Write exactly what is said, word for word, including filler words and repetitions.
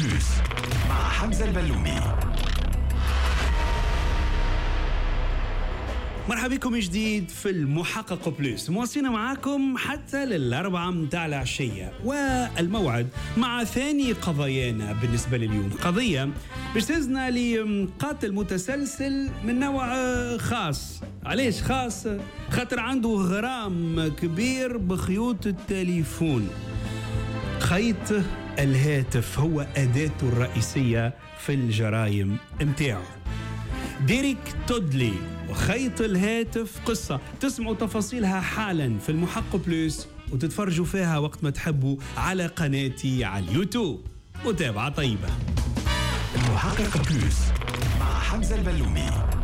بلوس مع حمزة البلومي. مرحبا بكم جديد في المحقق بلوس، مواصلين معاكم حتى للأربعة متاع العشية، والموعد مع ثاني قضايانا بالنسبة لليوم. قضية بجتزنا لقاتل متسلسل من نوع خاص. علاش خاص؟ خاطر عنده غرام كبير بخيوط التليفون. خيط الهاتف هو أداته الرئيسية في الجرائم متاعه. ديريك تودلي وخيط الهاتف قصة تسمعوا تفاصيلها حالا في المحقق بلوس، وتتفرجوا فيها وقت ما تحبوا على قناتي على اليوتيوب. متابعة طيبة. المحقق بلوس مع حمزة البلومي.